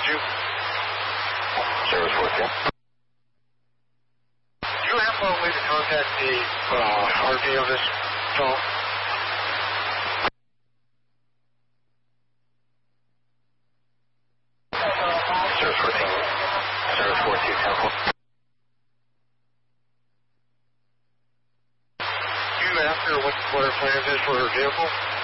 you? Service 14. Do you have a way to contact the RV on this phone? Service 14. Service 42, 10-4. You asked her what her plans is for her vehicle?